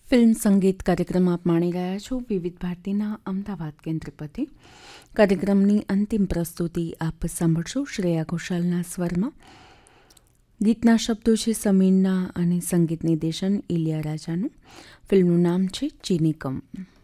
Film સંગીત કાર્યક્રમ આપ માણી રહ્યા છો વિવિધ ભારતીના અમદાવાદ કેન્દ્ર પરથી. કાર્યક્રમની અંતિમ પ્રસ્તુતિ આપ સાંભળશો શ્રેયા ઘોષાલના સ્વરમાં. ગીતના શબ્દો છે સમીરના અને સંગીત નિર્દેશન ઇલિયા રાજાનું. ફિલ્મનું નામ છે ચીનીકમ.